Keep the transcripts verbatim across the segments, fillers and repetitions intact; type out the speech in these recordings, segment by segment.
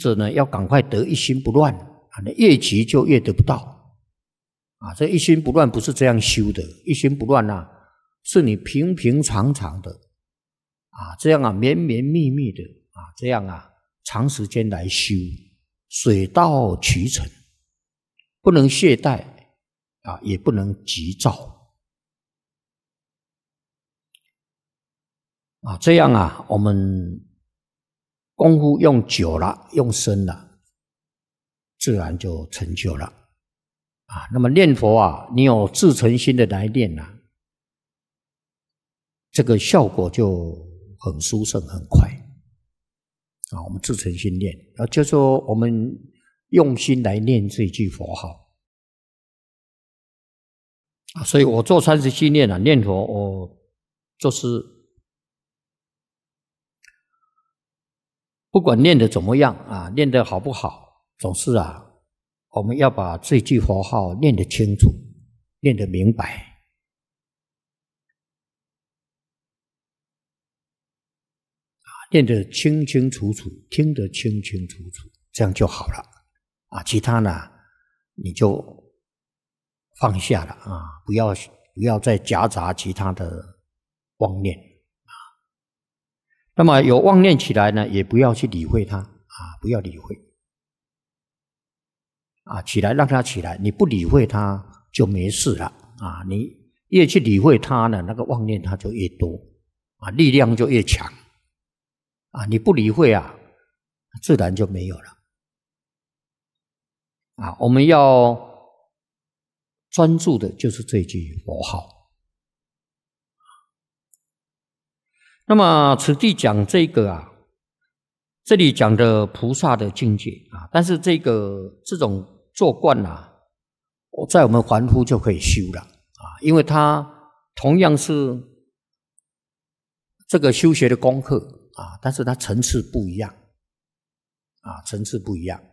者呢，要赶快得一心不乱啊，你越急就越得不到啊。这一心不乱不是这样修的，一心不乱啊，是你平平常常的啊，这样啊绵绵密密的啊，这样啊长时间来修，水到渠成，不能懈怠啊，也不能急躁。啊，这样啊，我们功夫用久了，用深了，自然就成就了啊。那么念佛啊，你有自诚心的来念啊，这个效果就很殊胜，很快啊。我们自诚心念，啊，就说我们用心来念这句佛号啊。所以我做三十七念啊，念佛我就是。不管念得怎么样啊，念得好不好，总是啊，我们要把这句佛号念得清楚，念得明白，啊，念得清清楚楚，听得清清楚楚，这样就好了啊。其他呢，你就放下了啊，不要不要再夹杂其他的妄念。那么有妄念起来呢，也不要去理会它啊，不要理会啊，起来让它起来，你不理会它就没事了啊。你越去理会它呢，那个妄念它就越多啊，力量就越强啊。你不理会啊，自然就没有了啊。我们要专注的就是这句佛号。那么此地讲这个啊，这里讲的菩萨的境界啊，但是这个这种做观啊，我在我们凡夫就可以修了啊，因为它同样是这个修学的功课啊，但是它层次不一样啊，层次不一样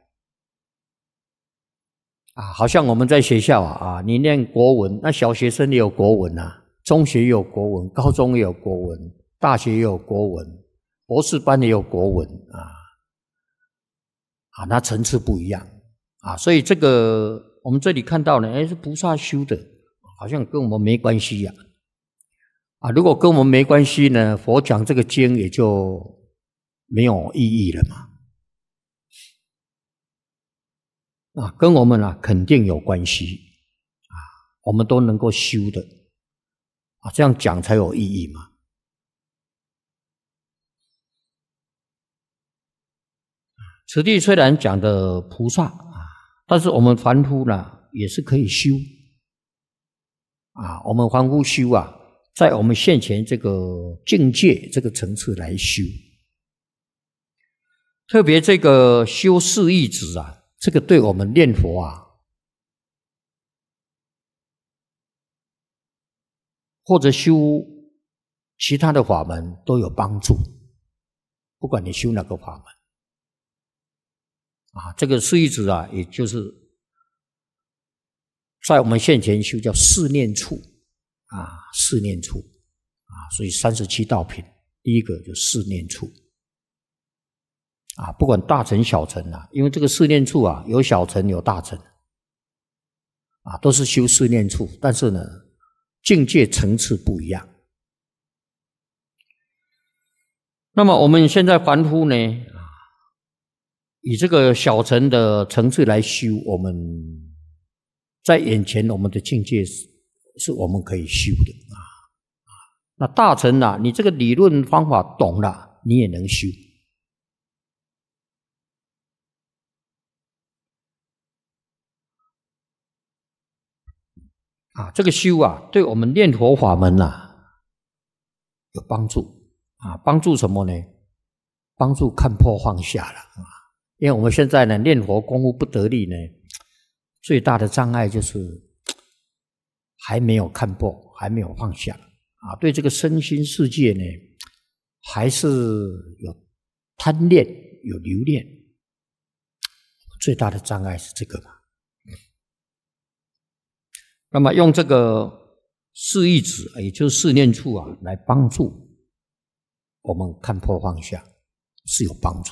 啊，好像我们在学校啊啊，你念国文，那小学生也有国文啊，中学也有国文，高中也有国文。大学也有国文，博士班也有国文啊，啊，那层次不一样啊，所以这个我们这里看到呢，哎，是菩萨修的，好像跟我们没关系呀，啊，如果跟我们没关系呢，佛讲这个经也就没有意义了嘛，啊，跟我们啊肯定有关系啊，我们都能够修的啊，这样讲才有意义嘛。此地虽然讲的菩萨啊，但是我们凡夫呢也是可以修啊。我们凡夫修啊，在我们现前这个境界这个层次来修，特别这个修四义子啊，这个对我们念佛啊，或者修其他的法门都有帮助，不管你修哪个法门。啊，这个四义子啊，也就是在我们现前修叫四念处啊，四念处啊，所以三十七道品，第一个就四念处啊，不管大乘小乘啊，因为这个四念处啊，有小乘有大乘啊，都是修四念处，但是呢，境界层次不一样。那么我们现在凡夫呢？以这个小乘的层次来修，我们在眼前我们的境界是是我们可以修的啊。那大乘啊，你这个理论方法懂了，你也能修啊。这个修啊，对我们念佛法门啊有帮助啊。帮助什么呢？帮助看破放下了啊。因为我们现在呢，念佛功夫不得力呢，最大的障碍就是还没有看破，还没有放下啊。对这个身心世界呢，还是有贪恋，有留恋。最大的障碍是这个嘛。那么用这个四义子，也就是四念处啊，来帮助我们看破放下，是有帮助。